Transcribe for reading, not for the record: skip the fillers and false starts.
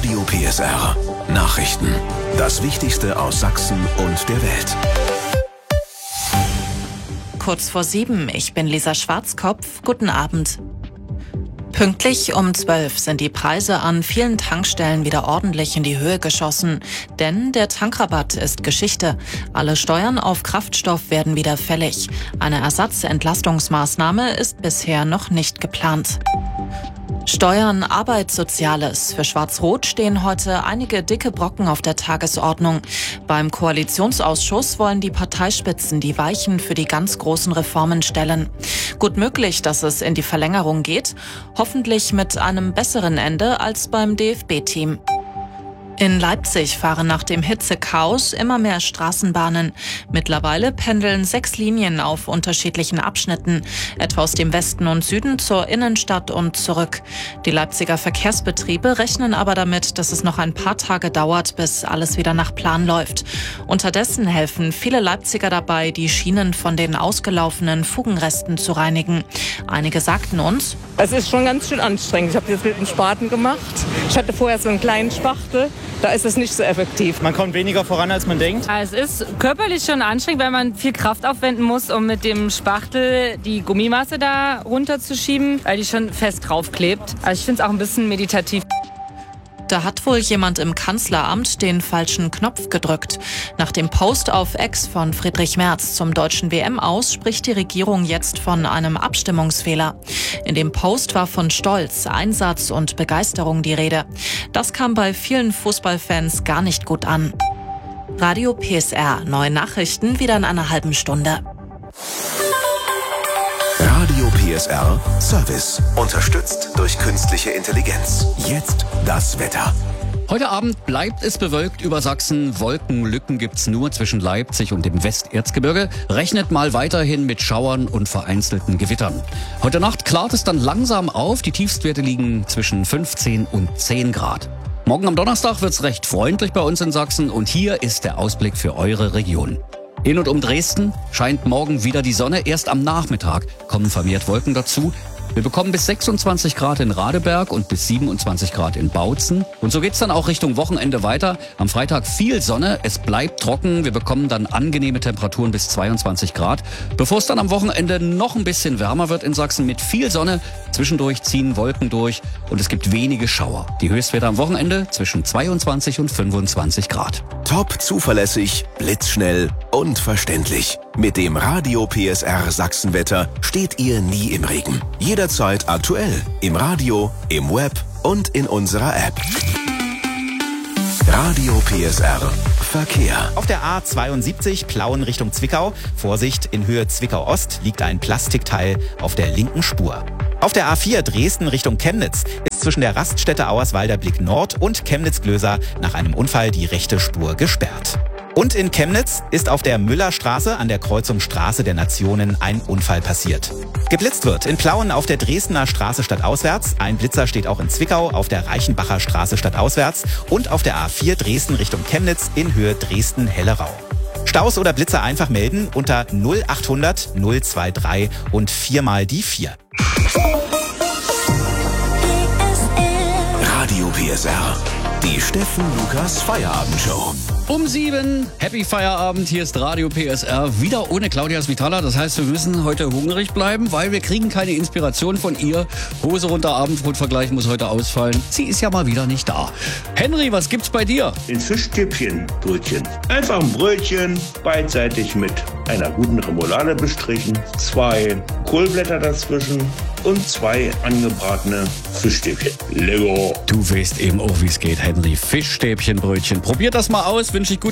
Radio PSR. Nachrichten. Das Wichtigste aus Sachsen und der Welt. Kurz vor 7, ich bin Lisa Schwarzkopf. Guten Abend. Pünktlich um 12 sind die Preise an vielen Tankstellen wieder ordentlich in die Höhe geschossen. Denn der Tankrabatt ist Geschichte. Alle Steuern auf Kraftstoff werden wieder fällig. Eine Ersatzentlastungsmaßnahme ist bisher noch nicht geplant. Steuern, Arbeit, Soziales. Für Schwarz-Rot stehen heute einige dicke Brocken auf der Tagesordnung. Beim Koalitionsausschuss wollen die Parteispitzen die Weichen für die ganz großen Reformen stellen. Gut möglich, dass es in die Verlängerung geht, hoffentlich mit einem besseren Ende als beim DFB-Team. In Leipzig fahren nach dem Hitzechaos immer mehr Straßenbahnen. Mittlerweile pendeln 6 Linien auf unterschiedlichen Abschnitten, etwa aus dem Westen und Süden zur Innenstadt und zurück. Die Leipziger Verkehrsbetriebe rechnen aber damit, dass es noch ein paar Tage dauert, bis alles wieder nach Plan läuft. Unterdessen helfen viele Leipziger dabei, die Schienen von den ausgelaufenen Fugenresten zu reinigen. Einige sagten uns: Es ist schon ganz schön anstrengend. Ich habe das mit dem Spaten gemacht. Ich hatte vorher so einen kleinen Spachtel. Da ist es nicht so effektiv. Man kommt weniger voran, als man denkt. Es ist körperlich schon anstrengend, weil man viel Kraft aufwenden muss, um mit dem Spachtel die Gummimasse da runterzuschieben, weil die schon fest draufklebt. Also ich finde es auch ein bisschen meditativ. Da hat wohl jemand im Kanzleramt den falschen Knopf gedrückt. Nach dem Post auf X von Friedrich Merz zum deutschen WM-Aus spricht die Regierung jetzt von einem Abstimmungsfehler. In dem Post war von Stolz, Einsatz und Begeisterung die Rede. Das kam bei vielen Fußballfans gar nicht gut an. Radio PSR, neue Nachrichten wieder in einer halben Stunde. Radio PSR Service. Unterstützt durch künstliche Intelligenz. Jetzt das Wetter. Heute Abend bleibt es bewölkt über Sachsen. Wolkenlücken gibt's nur zwischen Leipzig und dem Westerzgebirge. Rechnet mal weiterhin mit Schauern und vereinzelten Gewittern. Heute Nacht klart es dann langsam auf. Die Tiefstwerte liegen zwischen 15 und 10 Grad. Morgen am Donnerstag wird's recht freundlich bei uns in Sachsen. Und hier ist der Ausblick für eure Region. In und um Dresden scheint morgen wieder die Sonne. Erst am Nachmittag kommen vermehrt Wolken dazu. Wir bekommen bis 26 Grad in Radeberg und bis 27 Grad in Bautzen. Und so geht's dann auch Richtung Wochenende weiter. Am Freitag viel Sonne, es bleibt trocken. Wir bekommen dann angenehme Temperaturen bis 22 Grad. Bevor es dann am Wochenende noch ein bisschen wärmer wird in Sachsen mit viel Sonne. Zwischendurch ziehen Wolken durch und es gibt wenige Schauer. Die Höchstwerte am Wochenende zwischen 22 und 25 Grad. Top zuverlässig, blitzschnell und verständlich. Mit dem Radio PSR Sachsenwetter steht ihr nie im Regen. Jederzeit aktuell. Im Radio, im Web und in unserer App. Radio PSR Verkehr. Auf der A72 Plauen Richtung Zwickau. Vorsicht, in Höhe Zwickau-Ost liegt ein Plastikteil auf der linken Spur. Auf der A4 Dresden Richtung Chemnitz ist zwischen der Raststätte Auerswalder Blick Nord und Chemnitz-Glöser nach einem Unfall die rechte Spur gesperrt. Und in Chemnitz ist auf der Müllerstraße an der Kreuzung Straße der Nationen ein Unfall passiert. Geblitzt wird in Plauen auf der Dresdner Straße stadtauswärts. Ein Blitzer steht auch in Zwickau auf der Reichenbacher Straße stadtauswärts und auf der A4 Dresden Richtung Chemnitz in Höhe Dresden-Hellerau. Staus oder Blitzer einfach melden unter 0800 023 und 4 mal die 4. Radio PSR. Die Steffen Lukas Feierabendshow. Um 7, Happy Feierabend, hier ist Radio PSR, wieder ohne Claudia Svitala. Das heißt, wir müssen heute hungrig bleiben, weil wir kriegen keine Inspiration von ihr. Hose runter, Abendbrotvergleich muss heute ausfallen. Sie ist ja mal wieder nicht da. Henry, was gibt's bei dir? Ein Fischstäbchenbrötchen. Einfach ein Brötchen, beidseitig mit einer guten Remoulade bestrichen, 2 Kohlblätter dazwischen und 2 angebratene Fischstäbchen. Lecker! Du weißt eben auch, wie es geht, Henry. Fischstäbchenbrötchen. Probiert das mal aus, wünsche ich gut.